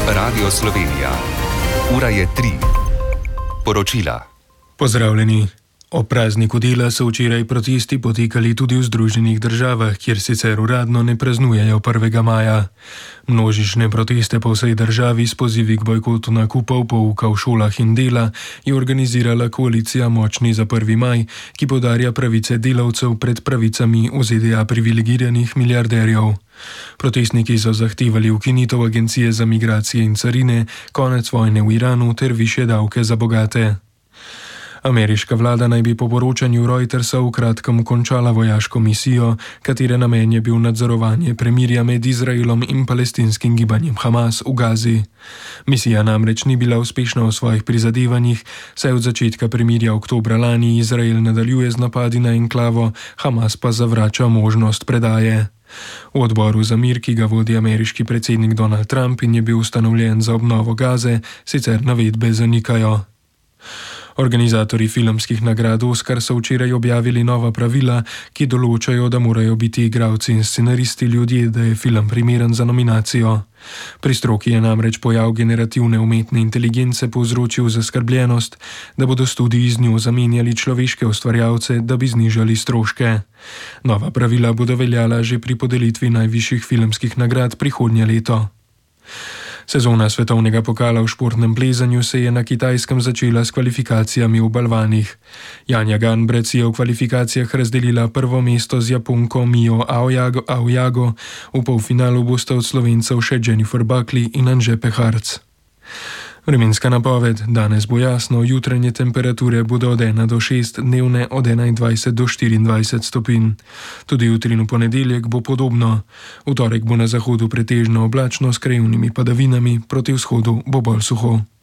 Radio Slovenija. Ura je 3. Poročila. Pozdravljeni. O prazniku dela so včeraj protesti potekali tudi v Združenih državah, kjer sicer uradno ne praznujejo 1. maja. Množične proteste po vsej državi s pozivi k bojkotu nakupov, pouka v šolah in dela je organizirala koalicija Močni za 1. maj, ki poudarja pravice delavcev pred pravicami v ZDA privilegiranih milijarderjev. Protestniki so zahtevali ukinitev agencije za migracije in carine, konec vojne v Iranu ter višje davke za bogate. Ameriška vlada naj bi po poročanju Reutersa v kratkem končala vojaško misijo, katere namen je bil nadzorovanje premirja med Izraelom in palestinskim gibanjem Hamas v Gazi. Misija namreč ni bila uspešna v svojih prizadevanjih, saj od začetka premirja oktobra lani Izrael nadaljuje z napadi na enklavo, Hamas pa zavrača možnost predaje. V odboru za mir, ki ga vodi ameriški predsednik Donald Trump in je bil ustanovljen za obnovo Gaze, sicer navedbe zanikajo. Organizatorji filmskih nagrad Oscar so včeraj objavili nova pravila, ki določajo, da morajo biti igralci in scenaristi ljudje, da je film primeren za nominacijo. Pri stroki je namreč pojav generativne umetne inteligence povzročil zaskrbljenost, da bodo studiji z njo zamenjali človeške ustvarjalce, da bi znižali stroške. Nova pravila bodo veljala že pri podelitvi najvišjih filmskih nagrad prihodnje leto. Sezona svetovnega pokala v športnem plezanju se je na Kitajskem začela s kvalifikacijami v balvanih. Janja Ganbrec je v kvalifikacijah razdelila prvo mesto z Japonko Mijo Aoyago, v polfinalu bosta od Slovencev še Jennifer Buckley in Anže Peharc. Vremenska napoved: danes bo jasno, jutranje temperature bodo od 1 do 6, dnevne od 21 do 24 stopinj. Tudi jutri in v ponedeljek bo podobno. V torek bo na zahodu pretežno oblačno s krajevnimi padavinami, proti vzhodu bo bolj suho.